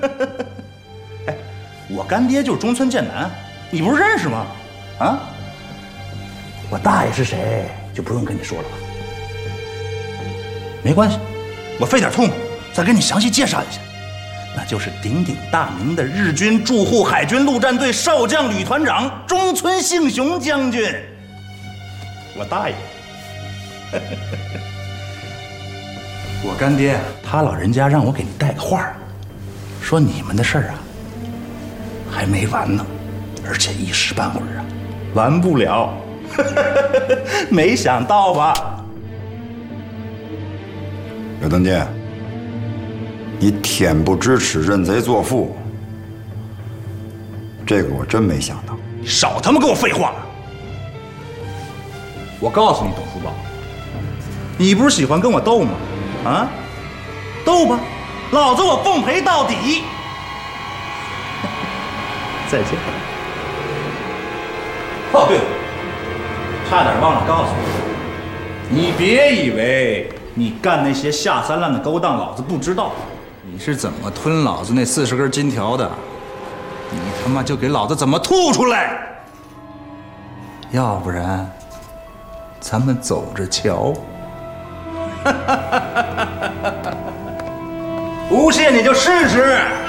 哎，我干爹就是中村健男，你不是认识吗？啊？我大爷是谁就不用跟你说了吧？没关系，我费点痛再给你详细介绍一下。那就是鼎鼎大名的日军驻沪海军陆战队少将旅团长中村幸雄将军。我大爷。我干爹他老人家让我给你带个话，说你们的事儿啊还没完呢，而且一时半会儿啊完不了。没想到吧？ 刘登健，你天不知耻，认贼作父，这个我真没想到。 你少他妈跟我废话！我告诉你，董福宝，你不是喜欢跟我斗吗？啊，斗吧，老子我奉陪到底。再见。哦，对了，差点忘了告诉你，你别以为你干那些下三滥的勾当，老子不知道。你是怎么吞老子那40根金条的？你他妈就给老子怎么吐出来！要不然，咱们走着瞧。不信你就试试。